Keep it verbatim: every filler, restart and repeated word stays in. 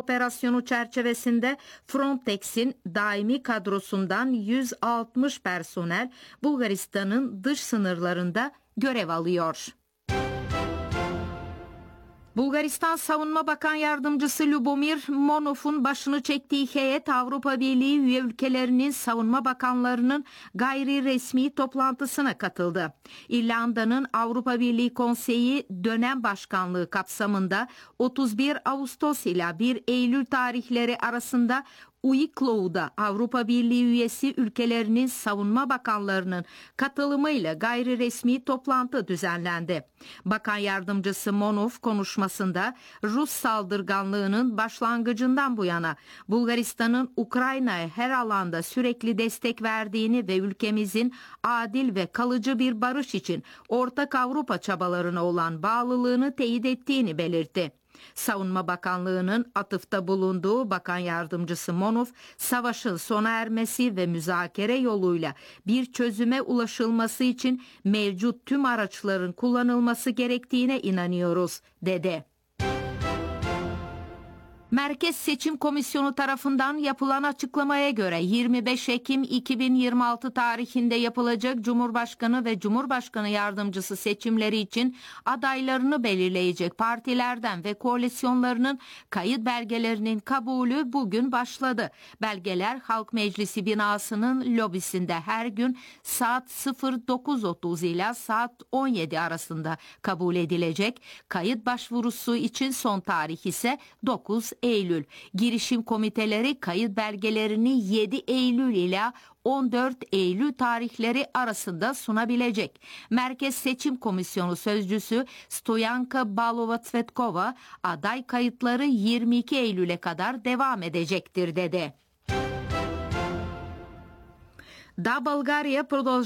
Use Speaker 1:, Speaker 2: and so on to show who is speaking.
Speaker 1: operasyonu çerçevesinde Frontex'in daimi kadrosundan yüz altmış personel Bulgaristan'ın dış sınırlarında görev alıyor. Bulgaristan Savunma Bakan Yardımcısı Lubomir Monov'un başını çektiği heyet Avrupa Birliği üye ülkelerinin savunma bakanlarının gayri resmi toplantısına katıldı. İrlanda'nın Avrupa Birliği Konseyi dönem başkanlığı kapsamında otuz bir Ağustos ile bir Eylül tarihleri arasında Uyiklov'da Avrupa Birliği üyesi ülkelerinin savunma bakanlarının katılımıyla gayri resmi toplantı düzenlendi. Bakan Yardımcısı Monov konuşmasında Rus saldırganlığının başlangıcından bu yana Bulgaristan'ın Ukrayna'ya her alanda sürekli destek verdiğini ve ülkemizin adil ve kalıcı bir barış için ortak Avrupa çabalarına olan bağlılığını teyit ettiğini belirtti. Savunma Bakanlığı'nın atıfta bulunduğu Bakan Yardımcısı Monov, savaşın sona ermesi ve müzakere yoluyla bir çözüme ulaşılması için mevcut tüm araçların kullanılması gerektiğine inanıyoruz, dedi. Merkez Seçim Komisyonu tarafından yapılan açıklamaya göre yirmi beş Ekim iki bin yirmi altı tarihinde yapılacak Cumhurbaşkanı ve Cumhurbaşkanı Yardımcısı seçimleri için adaylarını belirleyecek partilerden ve koalisyonlarının kayıt belgelerinin kabulü bugün başladı. Belgeler Halk Meclisi binasının lobisinde her gün saat dokuz otuz ile saat on yedi arasında kabul edilecek. Kayıt başvurusu için son tarih ise dokuz Eylül. Girişim komiteleri kayıt belgelerini yedi Eylül ile on dört Eylül tarihleri arasında sunabilecek. Merkez Seçim Komisyonu Sözcüsü Stoyanka Balova-Tsvetkova aday kayıtları yirmi iki Eylül'e kadar devam edecektir, dedi. Да, България продължава